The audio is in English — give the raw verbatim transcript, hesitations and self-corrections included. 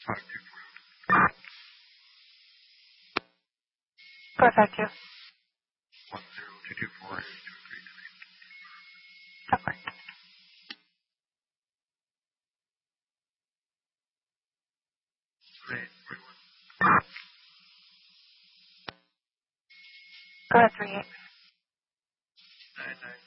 five two four. four five two. one zero two two four eight two three three. Okay. Eight three one. Go ahead, three eight. Nine nine.